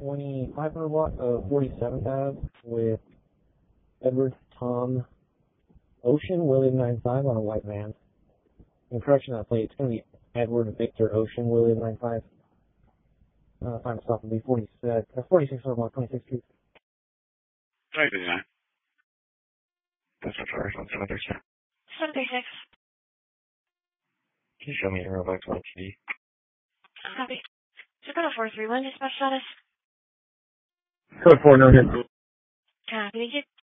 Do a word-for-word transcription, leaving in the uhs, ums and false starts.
twenty-five hundred watt of forty-seventh Ave with Edward Tom Ocean William ninety-five on a white van. In correction, that plate, it's going to be Edward Victor Ocean William ninety-five. Uh, final stop will be forty-six, uh, forty-six hundred block, twenty-six Street. Right, yeah. That's what ours on seven thirty-six. seven thirty-six. Can you show me your Roblox on T V? Copy. Dakota four three one, dispatch status. Code four, no hit. Copy.